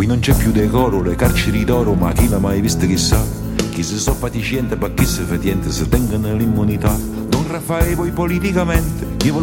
Qui non c'è più decoro, le carceri d'oro, ma chi l'ha mai visto chissà? Chi si so paticiente, ma chi si fetiente, se tengono l'immunità. Don Raffaele poi politicamente, io